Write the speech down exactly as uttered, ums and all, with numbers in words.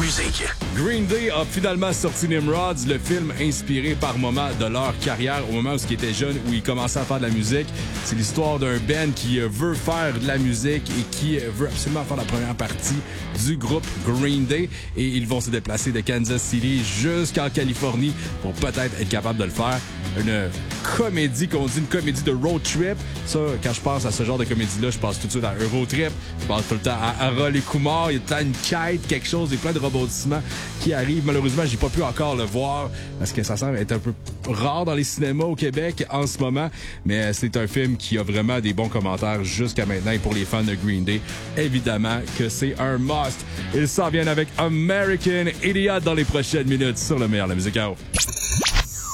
musique. Green Day a finalement sorti Nimrods, le film inspiré par moment de leur carrière, au moment où ils étaient jeunes, où ils commençaient à faire de la musique. C'est l'histoire d'un band qui veut faire de la musique et qui veut absolument faire la première partie du groupe Green Day. Et ils vont se déplacer de Kansas City jusqu'en Californie pour peut-être être capable de le faire. Une comédie, qu'on dit une comédie de road trip. Ça, quand je pense à ce genre de comédie-là, je pense tout de suite à Eurotrip. Je pense tout le temps à Harold et Kumar. Il y a tout le temps une quête, quelque chose, et plein de rebondissements qui arrivent. Malheureusement, j'ai pas pu encore le voir parce que ça semble être un peu rare dans les cinémas au Québec en ce moment. Mais c'est un film qui a vraiment des bons commentaires jusqu'à maintenant. Et pour les fans de Green Day, évidemment que c'est un must. Ils s'en viennent avec American Idiot dans les prochaines minutes sur le meilleur de la musique.